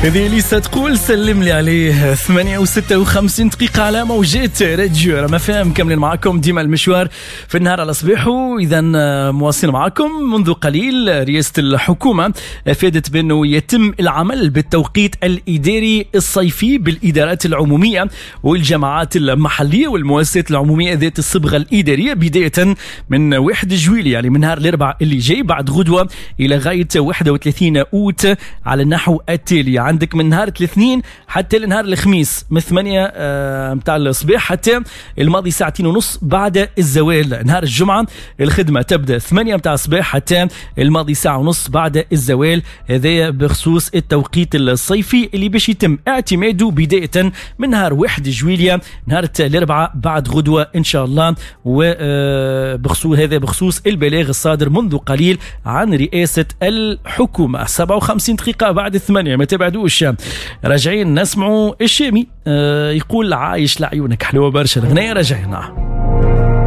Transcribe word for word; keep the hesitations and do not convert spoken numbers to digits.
هذه لسه تقول سلم لي عليه. ثمانية وستة وخمسين دقيقة على موجات راديو راه مفاهم، كاملين معكم ديما المشوار في النهار على صباحه. إذا مواصل معكم منذ قليل. رئاسة الحكومة أفادت بأنه يتم العمل بالتوقيت الإداري الصيفي بالإدارات العمومية والجماعات المحلية والمؤسسات العمومية ذات الصبغة الإدارية بداية من واحد جويلية، يعني من نهار الأربعاء اللي جاي بعد غدوة إلى غاية واحد وثلاثين أوت على النحو التالي. عندك من نهار الاثنين حتى لنهار الخميس من ثمانية متاع الصباح حتى الماضي ساعتين ونص بعد الزوال. نهار الجمعة الخدمة تبدأ ثمانية متاع الصباح حتى الماضي ساعة ونص بعد الزوال. هذا بخصوص التوقيت الصيفي اللي باش يتم اعتماده بداية من نهار واحد جويلية نهار الأربعاء بعد غدوة إن شاء الله. وبخصوص هذا بخصوص البلاغ الصادر منذ قليل عن رئاسة الحكومة. سبعة وخمسين دقيقة بعد الثمانية، ما تبعدوش. راجعين نسمعوا الشامي آه يقول عايش لعيونك حلوة برشا الغنية. راجعين